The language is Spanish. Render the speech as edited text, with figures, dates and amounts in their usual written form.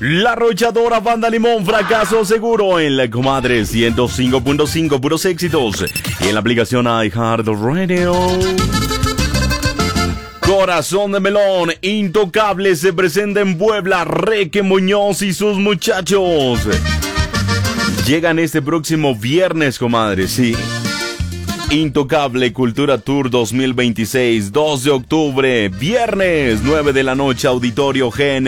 La arrolladora Banda Limón, fracaso seguro en la comadre 105.5, puros éxitos. Y en la aplicación iHeartRadio. Corazón de Melón, Intocable se presenta en Puebla. Reque Muñoz y sus muchachos llegan este próximo viernes, comadre, sí. Intocable Cultura Tour 2026, 2 de octubre, viernes, 9 de la noche, Auditorio Gen.